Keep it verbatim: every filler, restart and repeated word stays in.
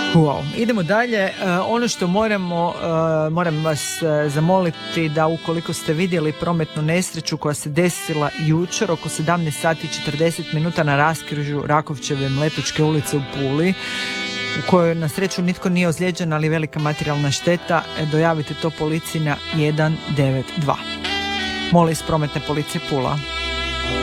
Wow. Idemo dalje. Uh, ono što moramo, uh, moram vas uh, zamoliti da ukoliko ste vidjeli prometnu nesreću koja se desila jučer oko sedamnaest sati i četrdeset minuta na raskrižju Rakovčeve Mletačke ulice u Puli, u kojoj na sreću nitko nije ozlijeđen, ali velika materijalna šteta, dojavite to policiji na jedan devet dva. Molim iz prometne policije Pula.